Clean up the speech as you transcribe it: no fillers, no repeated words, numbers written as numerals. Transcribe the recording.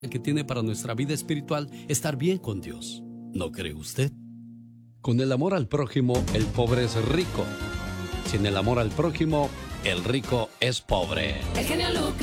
que tiene para nuestra vida espiritual estar bien con Dios. ¿No cree usted? Con el amor al prójimo, el pobre es rico. Sin el amor al prójimo, el rico es pobre. El genio Lucas.